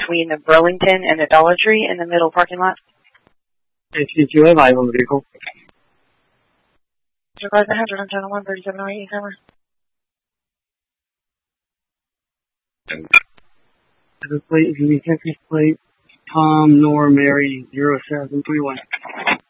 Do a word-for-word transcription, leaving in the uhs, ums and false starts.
between the Burlington and the Dollar Tree in the middle parking lot. H C two A, live on the vehicle. Surprise one hundred on channel one, thirty-seven oh eight, camera. The plate, if you need Texas plate, Tom, Nor, Mary, zero seven three one.